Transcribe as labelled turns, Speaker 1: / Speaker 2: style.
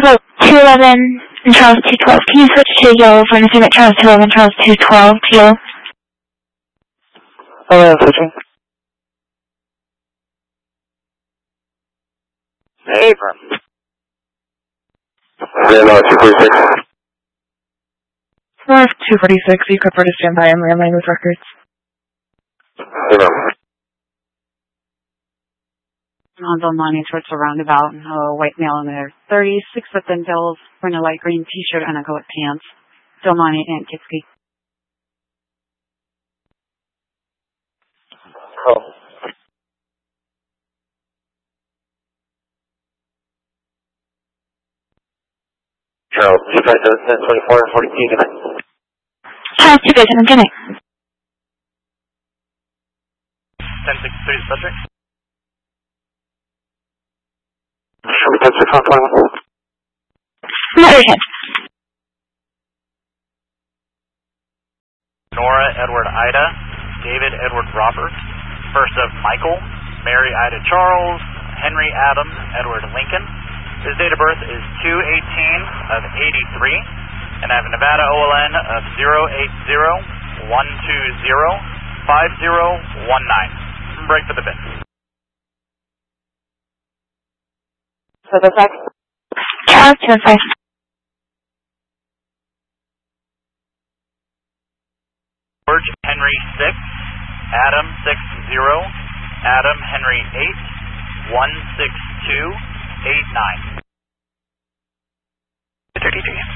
Speaker 1: Bravo 211 and Charles 212. Can you switch to yellow for anything at Charles 211, Charles 212 to yellow?
Speaker 2: Oh, yeah, switching.
Speaker 3: Abram.
Speaker 2: Yeah, 246.
Speaker 4: North 246, you could to stand by and landline with records.
Speaker 2: Abram.
Speaker 5: Honda Money towards the roundabout, a white male in their 30s, 6 foot thin build, wearing a light green t-shirt and a coat pants. Delmonte and Kitsky.
Speaker 2: Oh. Charles, you guys have 1024 and 42, good night.
Speaker 1: Charles 257, good night.
Speaker 3: 1063 subject.
Speaker 2: Should we touch the front 21?
Speaker 1: Not urgent.
Speaker 3: Nora Edward Ida, David Edward Robert, first of Michael, Mary Ida Charles, Henry Adam Edward Lincoln. His date of birth is 2/18 of 83, and I have a Nevada OLN of 080-120-5019. Break for the bit.
Speaker 5: So the fact.
Speaker 1: Charles 205.
Speaker 3: George Henry 6, Adam 60, Adam Henry 8, 16289.
Speaker 4: 33.